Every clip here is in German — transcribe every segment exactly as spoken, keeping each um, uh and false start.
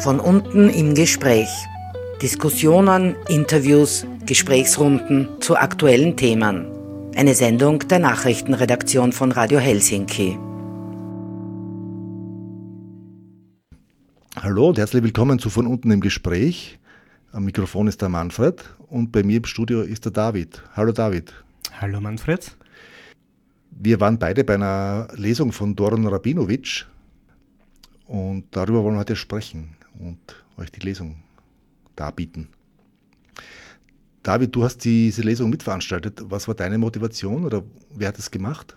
Von unten im Gespräch. Diskussionen, Interviews, Gesprächsrunden zu aktuellen Themen. Eine Sendung der Nachrichtenredaktion von Radio Helsinki. Hallo und herzlich willkommen zu Von unten im Gespräch. Am Mikrofon ist der Manfred und bei mir im Studio ist der David. Hallo David. Hallo Manfred. Wir waren beide bei einer Lesung von Doron Rabinowitsch und darüber wollen wir heute sprechen und euch die Lesung darbieten. David, du hast diese Lesung mitveranstaltet. Was war deine Motivation oder wer hat es gemacht?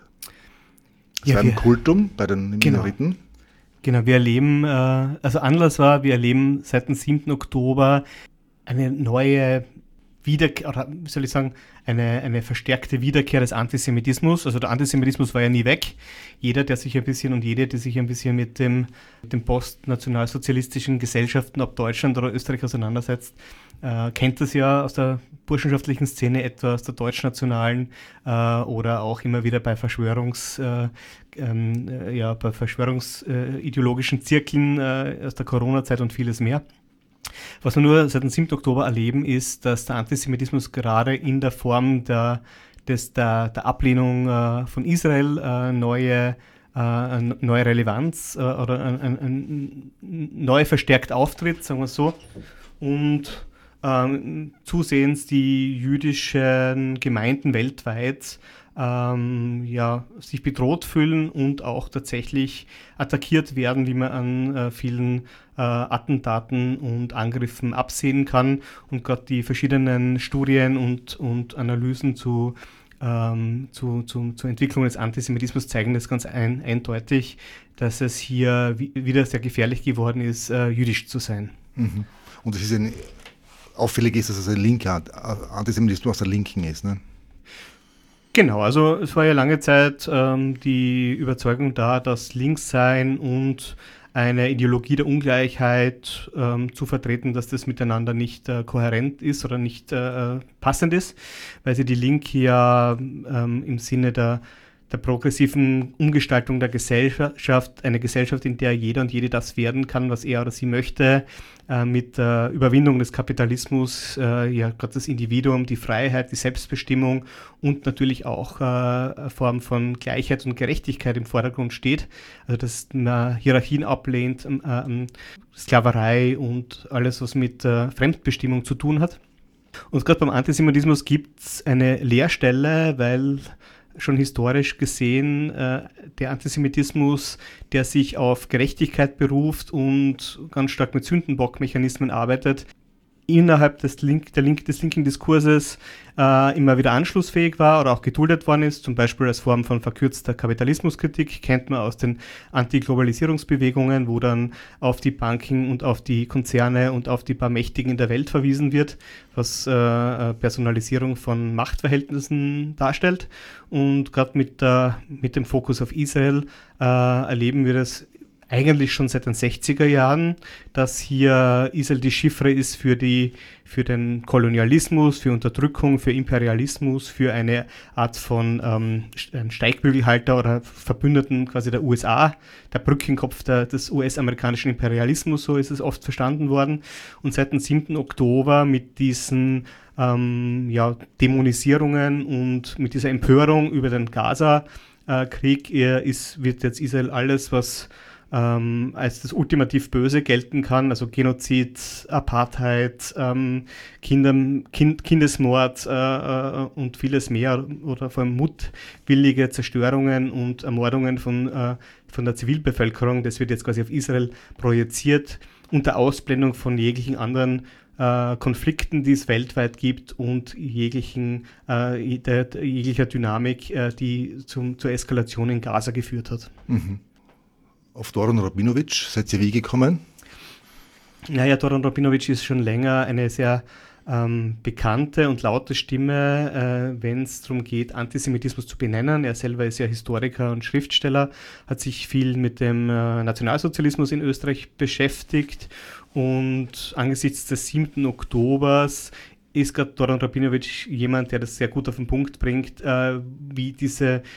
Es ja, war im Kultum bei den genau. Minoriten. Genau, wir erleben, äh, also Anlass war, wir erleben seit dem siebten Oktober eine neue Wiederkehr, oder wie soll ich sagen, eine, eine verstärkte Wiederkehr des Antisemitismus. Also der Antisemitismus war ja nie weg. Jeder, der sich ein bisschen und jede, die sich ein bisschen mit dem, mit den postnationalsozialistischen Gesellschaften, ob Deutschland oder Österreich auseinandersetzt, äh, kennt das ja aus der burschenschaftlichen Szene, etwa aus der deutschnationalen äh, oder auch immer wieder bei Verschwörungs, äh, ähm, äh, ja, bei verschwörungsideologischen äh, Zirkeln äh, aus der Corona-Zeit und vieles mehr. Was wir nur seit dem siebten Oktober erleben, ist, dass der Antisemitismus gerade in der Form der, des, der, der Ablehnung äh, von Israel äh, neue, äh, neue Relevanz äh, oder ein, ein, ein neu verstärkt auftritt, sagen wir so. Und ähm, zusehends die jüdischen Gemeinden weltweit Ähm, ja, sich bedroht fühlen und auch tatsächlich attackiert werden, wie man an äh, vielen äh, Attentaten und Angriffen absehen kann. Und gerade die verschiedenen Studien und, und Analysen zu, ähm, zu, zu, zur Entwicklung des Antisemitismus zeigen das ganz ein, eindeutig, dass es hier wie, wieder sehr gefährlich geworden ist, äh, jüdisch zu sein. Mhm. Und es ist ein, auffällig ist, dass es ein linker Antisemitismus aus der Linken ist, ne? Genau, also es war ja lange Zeit ähm, die Überzeugung da, dass Linkssein und eine Ideologie der Ungleichheit ähm, zu vertreten, dass das miteinander nicht äh, kohärent ist oder nicht äh, passend ist, weil sie die Linke ja ähm, im Sinne der, der progressiven Umgestaltung der Gesellschaft, eine Gesellschaft, in der jeder und jede das werden kann, was er oder sie möchte, äh, mit der äh, Überwindung des Kapitalismus, äh, ja gerade das Individuum, die Freiheit, die Selbstbestimmung und natürlich auch äh, eine Form von Gleichheit und Gerechtigkeit im Vordergrund steht. Also dass man Hierarchien ablehnt, äh, Sklaverei und alles, was mit äh, Fremdbestimmung zu tun hat. Und gerade beim Antisemitismus gibt es eine Leerstelle, weil schon historisch gesehen äh, der Antisemitismus, der sich auf Gerechtigkeit beruft und ganz stark mit Sündenbockmechanismen arbeitet, innerhalb des, Link, der Link, des linken Diskurses äh, immer wieder anschlussfähig war oder auch geduldet worden ist, zum Beispiel als Form von verkürzter Kapitalismuskritik, kennt man aus den Antiglobalisierungsbewegungen, wo dann auf die Banken und auf die Konzerne und auf die paar Mächtigen in der Welt verwiesen wird, was äh, Personalisierung von Machtverhältnissen darstellt. Und gerade mit, der, mit dem Fokus auf Israel äh, erleben wir das eigentlich schon seit den sechziger Jahren, dass hier Israel die Chiffre ist für, die, für den Kolonialismus, für Unterdrückung, für Imperialismus, für eine Art von ähm, Steigbügelhalter oder Verbündeten quasi der U S A, der Brückenkopf der, des U S-amerikanischen Imperialismus, so ist es oft verstanden worden. Und seit dem siebten Oktober mit diesen ähm, ja, Dämonisierungen und mit dieser Empörung über den Gaza-Krieg äh, ist, wird jetzt Israel alles, was Ähm, als das ultimativ Böse gelten kann, also Genozid, Apartheid, ähm, Kinder, kind, Kindesmord äh, äh, und vieles mehr oder vor allem mutwillige Zerstörungen und Ermordungen von, äh, von der Zivilbevölkerung, das wird jetzt quasi auf Israel projiziert, unter Ausblendung von jeglichen anderen äh, Konflikten, die es weltweit gibt und jeglichen, äh, der, der, jeglicher Dynamik, äh, die zum, zur Eskalation in Gaza geführt hat. Mhm. Auf Doron Rabinowitsch seid ihr wie gekommen? Naja, Doron Rabinowitsch ist schon länger eine sehr ähm, bekannte und laute Stimme, äh, wenn es darum geht, Antisemitismus zu benennen. Er selber ist ja Historiker und Schriftsteller, hat sich viel mit dem äh, Nationalsozialismus in Österreich beschäftigt und angesichts des siebten Oktobers ist gerade Doron Rabinowitsch jemand, der das sehr gut auf den Punkt bringt, äh, wie diese